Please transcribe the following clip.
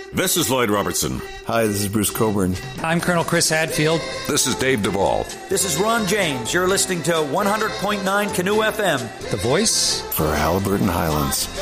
This is Lloyd Robertson. Hi, this is Bruce Coburn. I'm Colonel Chris Hadfield. This is Dave Duvall. This is Ron James. You're listening to 100.9 Canoe FM. The voice for Halliburton Highlands.